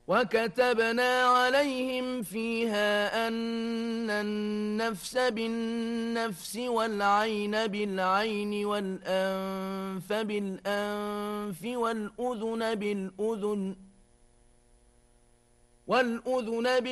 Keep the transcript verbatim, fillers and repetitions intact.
وكتبنا عليهم فيها أن النفس بالنفس والعين بالعين والأنف بالأنف والأذن بالأذن والأذن